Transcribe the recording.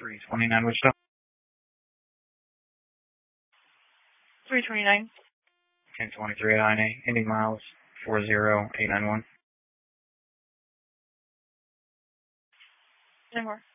329 Wichita. 329. 1023 at INA. Ending miles 40891. No more.